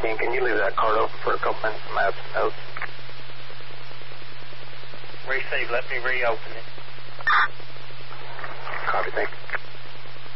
18. Can you leave that card open for a couple minutes from absent notes? Receive. Let me reopen it. Copy, thank you.